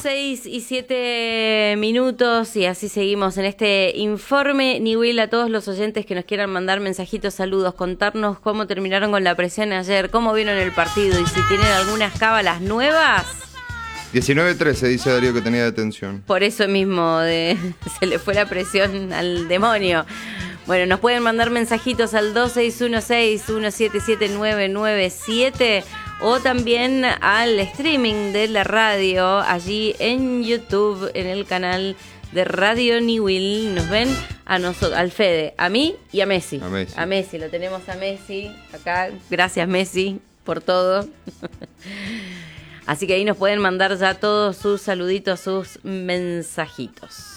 6:07 y así seguimos en este informe. Newell, a todos los oyentes que nos quieran mandar mensajitos, saludos, contarnos cómo terminaron con la presión ayer, cómo vieron el partido y si tienen algunas cábalas nuevas. 19-13 dice Darío que tenía detención. Por eso mismo, se le fue la presión al demonio. Bueno, nos pueden mandar mensajitos al 2616-177997 o también al streaming de la radio, allí en YouTube, en el canal de Radio Newell. Nos ven a nosotros, al Fede, a mí y a Messi. A Messi, lo tenemos a Messi acá. Gracias, Messi, por todo. Así que ahí nos pueden mandar ya todos sus saluditos, sus mensajitos.